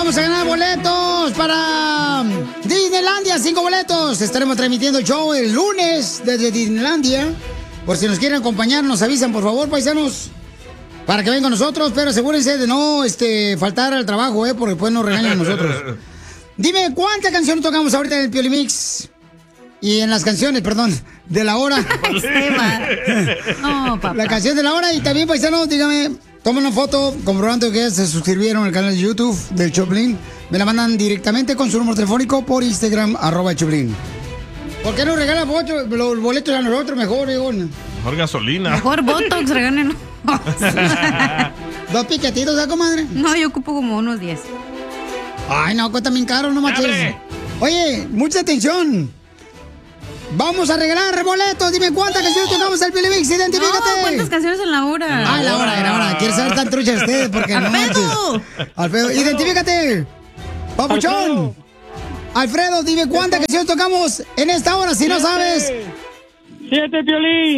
vamos a ganar boletos para Disneylandia, 5 boletos. Estaremos transmitiendo el show el lunes desde Disneylandia. Por si nos quieren acompañar, nos avisan, por favor, paisanos, para que vengan con nosotros, pero asegúrense de no faltar al trabajo, porque después nos regañan a nosotros. Dime, ¿cuántas canciones tocamos ahorita en el Pioli Mix? Y en las canciones, perdón, de la hora. No, papá. La canción de la hora. Y también, paisanos, dígame, tomen una foto comprobando que se suscribieron al canal de YouTube del Choplin. Me la mandan directamente con su número telefónico por Instagram, @Choplin. ¿Por qué no regalan los boletos a nosotros mejor, Egon? Mejor gasolina. Mejor Botox, regalen. 2 piquetitos, ¿eh, comadre? No, yo ocupo como unos 10. Ay, no, cuesta bien caro, no manches. Oye, mucha atención. Vamos a regalar boletos. Dime cuántas canciones tocamos el Pioli Mix. Identifícate. No, ¿cuántas canciones en la hora? Ah, la hora. Quiero saber tan trucha ustedes porque no manches. Alfredo, identifícate. Papuchón. Alfredo, dime cuántas canciones tocamos en esta hora, si no sabes. 7, Piolín.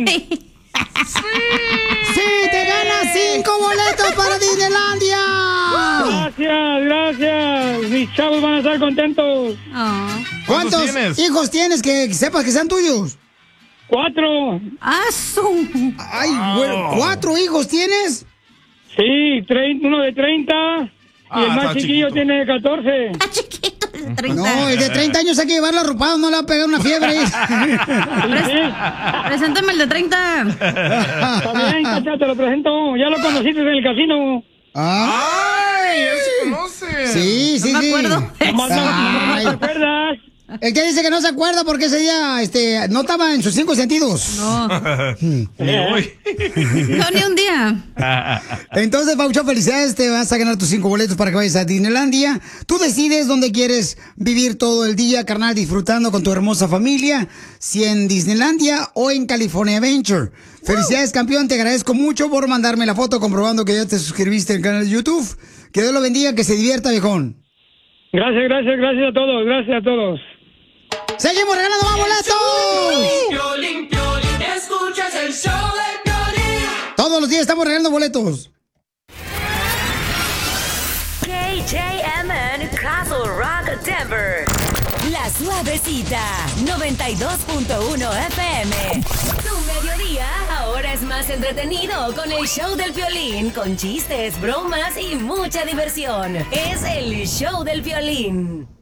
¡Sí! ¡Te ganas 5 boletos para Disneylandia! Gracias. Mis chavos van a estar contentos. ¿Cuántos hijos tienes que sepas que sean tuyos? 4. Ay, bueno, 4 hijos tienes. Sí, uno de 30 y el más chiquillo tiene 14. Está chiquito, el de 30. No, el de 30 años hay que llevarlo arropado, no le va a pegar una fiebre. Preséntame el de 30. Está bien, Cacha, te lo presento. Ya lo conociste en el casino. ¡Ay! ¡Ya se conoce! Sí. No me acuerdo. ¿No te acuerdas? El que dice que no se acuerda porque ese día no estaba en sus 5 sentidos. No. Ni hoy. No, ni un día. Entonces, Paucho, felicidades, te vas a ganar tus 5 boletos para que vayas a Disneylandia. Tú decides dónde quieres vivir todo el día, carnal, disfrutando con tu hermosa familia, si en Disneylandia o en California Adventure. Felicidades, campeón, te agradezco mucho por mandarme la foto comprobando que ya te suscribiste al canal de YouTube. Que Dios lo bendiga, que se divierta, viejón. Gracias a todos. ¡Seguimos regalando más boletos! Piolín, escuchas el show de Piolín. Todos los días estamos regalando boletos. KJMN Castle Rock, Denver. La Suavecita, 92.1 FM. Tu mediodía ahora es más entretenido con el show del Piolín, con chistes, bromas y mucha diversión. Es el show del Piolín.